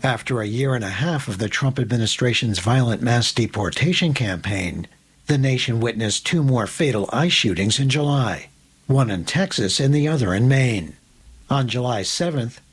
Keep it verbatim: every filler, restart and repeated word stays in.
After a year and a half of the Trump administration's violent mass deportation campaign, the nation witnessed two more fatal ICE shootings in July, one in Texas and the other in Maine. On July seventh,